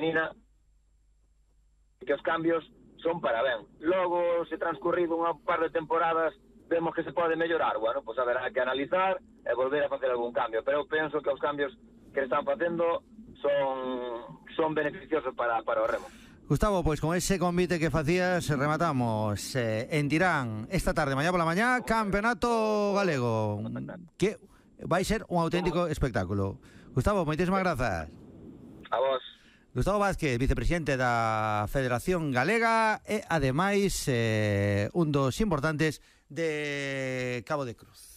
femenina, que os cambios son para ben. Logo, se transcurrido unha par de temporadas, vemos que se pode mellorar, bueno, pois haberá que analizar e volver a facer algún cambio, pero eu penso que os cambios que están facendo son beneficiosos para o remo. Gustavo, pois con ese convite que facías rematamos en Tirán esta tarde, mañá pola mañá, Campeonato Galego, que vai ser un auténtico espectáculo. Gustavo, moitísimas grazas. A vos. Gustavo Vázquez, vicepresidente da Federación Galega e ademais un dos importantes de Cabo de Cruz.